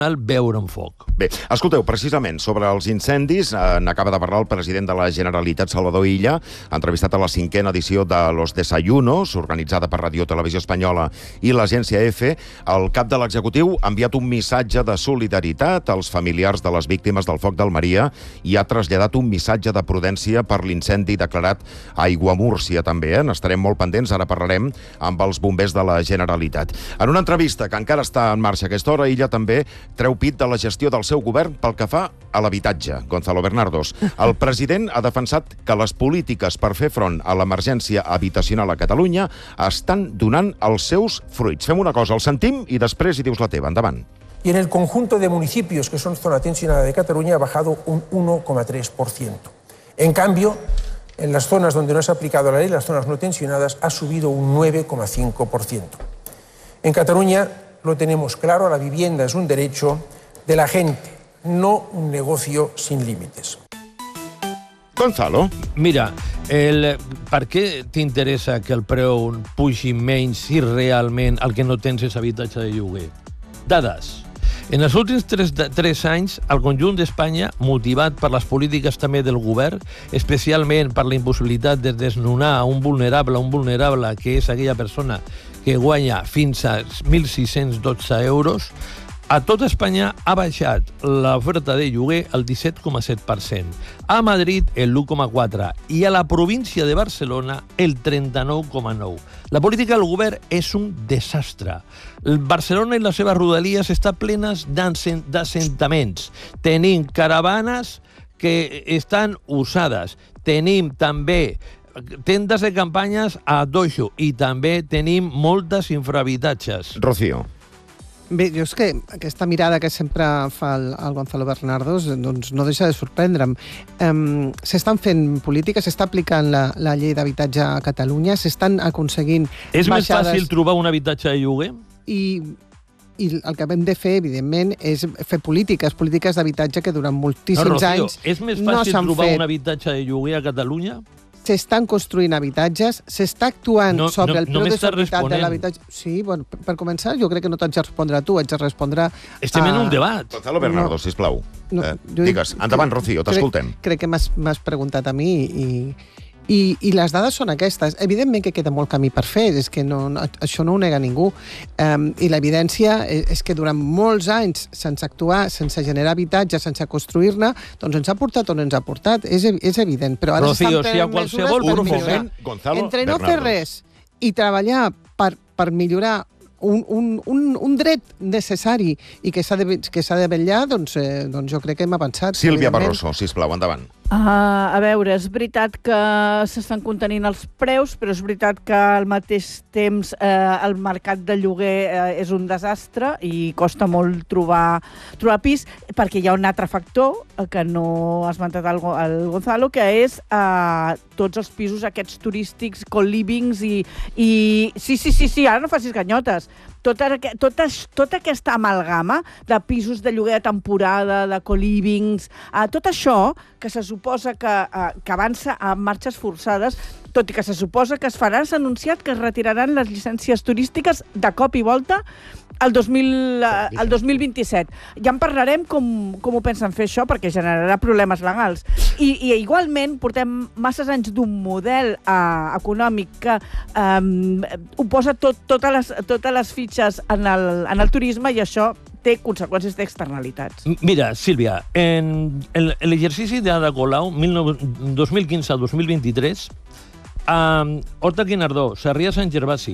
veure un foc. Bé, escolteu, precisament sobre els incendis n'acaba de parlar el president de la Generalitat, Salvador Illa, entrevistat a la 5ª edició de Los Desayunos, organitzada per Radio Televisió Espanyola i l'agència EFE. El cap de l'executiu ha enviat un missatge de solidaritat als familiars de les víctimes del foc d'Almeria i ha traslladat un missatge de prudència per l'incendi declarat a Aiguamúrcia també. N'estarem molt pendents, ara parlarem amb els bombers de la Generalitat. En una entrevista que encara està en marxa a aquesta hora, Illa també treu pit de la gestió del seu govern pel que fa a l'habitatge. Gonzalo Bernardos. El president ha defensat que les polítiques per fer front a l'emergència habitacional a Catalunya estan donant els seus fruits. Fem una cosa, el sentim i després hi dius la teva. Endavant. Y en el conjunto de municipios que son zona tensionada de Cataluña ha bajado un 1,3%. En cambio, en las zonas donde no se ha aplicado la ley, las zonas no tensionadas, ha subido un 9,5%. En Cataluña lo tenemos claro, la vivienda es un derecho de la gente, no un negocio sin límites. Gonzalo. Mira, per què t'interessa que el preu pugi menys si realment el que no tens és habitatge de lloguer? Dades. En els últims 3 anys, el conjunt d'Espanya, motivat per les polítiques també del govern, especialment per la impossibilitat de desnonar un vulnerable que és aquella persona que guanya fins a 1.612 euros, a tot Espanya ha baixat l'oferta de lloguer el 17,7%, a Madrid el 1,4% i a la província de Barcelona el 39,9%. La política del govern és un desastre. Barcelona i les seves rodalies estan plenes d'assentaments. Tenim caravanes que estan usades. Tenim també tendes de campanyes a dojo i també tenim moltes infrahabitatges. Rocío. Bé, jo és que aquesta mirada que sempre fa el Gonzalo Bernardos doncs no deixa de sorprendre'm. S'estan fent polítiques, s'està aplicant la llei d'habitatge a Catalunya, s'estan aconseguint És baixades... més fàcil trobar un habitatge de lloguer? I el que hem de fer, evidentment, és fer polítiques d'habitatge que durant moltíssims anys és més no fàcil s'han trobar fet. un habitatge de lloguer a Catalunya? S'estan construint habitatges, s'està actuant sobre el preu de seguretat de l'habitatge. Sí, bueno, per començar, jo crec que no t'haig de respondre a tu, haig de respondre Estem en un debat. Gonzalo Bernardo, sisplau. Digues, endavant, Rocío, t'escoltem. Crec que m'has preguntat a mi i les dades són aquestes. Evidentment que queda molt camí per fer, és que això no ho nega ningú. I l'evidència és que durant molts anys sense actuar, sense generar habitatge, sense construir-ne, doncs ens ha portat on ens ha portat. És evident. Però ara Rocío, si a qualsevol moment... Entre no fer res i treballar per millorar un dret necessari i que s'ha de vetllar, doncs jo crec que hem avançat. Sílvia Barroso, sisplau, endavant. A veure, és veritat que s'estan contenint els preus, però és veritat que al mateix temps el mercat de lloguer és un desastre i costa molt trobar pis, perquè hi ha un altre factor que no ha esmentat el Gonzalo, que és tots els pisos aquests turístics, co-livings i... Sí, ara no facis ganyotes. Tota aquesta amalgama de pisos de lloguer de temporada, de co-livings, tot això que se suposa que avança a marxes forçades, tot i que se suposa que es farà, s'ha anunciat que es retiraran les llicències turístiques de cop i volta el 2027. Ja en parlarem com ho pensen fer això, perquè generarà problemes legals. I igualment portem masses anys d'un model econòmic que ho posa totes les fitxes en el turisme i això té conseqüències d'externalitats. Mira, Sílvia, en l'exercici d'Ada Colau, 2015 al 2023, Horta Guinardó, Sarrià Sant Gervasi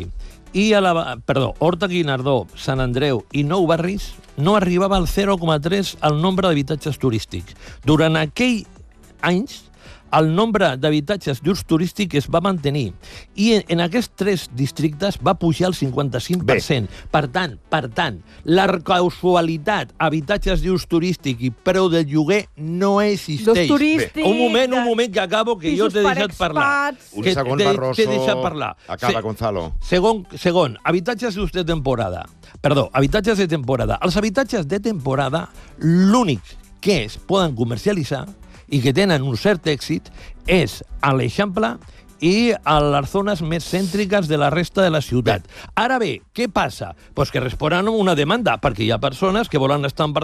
Horta Guinardó, Sant Andreu i Nou Barris no arribava al 0,3 al nombre d'habitatges turístics. Durant aquells anys, el nombre d'habitatges d'ús turístic es va mantenir i en aquests 3 districtes va pujar el 55%. Per tant, la causalitat, habitatges d'ús turístic i preu del lloguer no existeix. Un moment que acabo, que jo t'he deixat parlar. Un segon, Barroso. T'he deixat parlar. Acaba, Gonzalo. Segon, habitatges d'ús de temporada. Habitatges de temporada. Els habitatges de temporada, l'únic que es poden comercialitzar i que tenen un cert èxit és a l'Eixample i a les zones més cèntriques de la resta de la ciutat. Ara bé, què passa? Pues que responen a una demanda, perquè hi ha persones que volen estar en Barcelona